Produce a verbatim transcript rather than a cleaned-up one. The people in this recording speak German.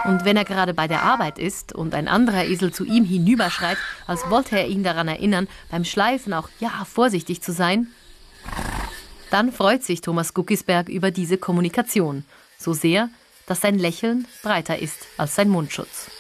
Und wenn er gerade bei der Arbeit ist und ein anderer Esel zu ihm hinüberschreit, als wollte er ihn daran erinnern, beim Schleifen auch ja vorsichtig zu sein, dann freut sich Thomas Guckisberg über diese Kommunikation. So sehr, dass sein Lächeln breiter ist als sein Mundschutz.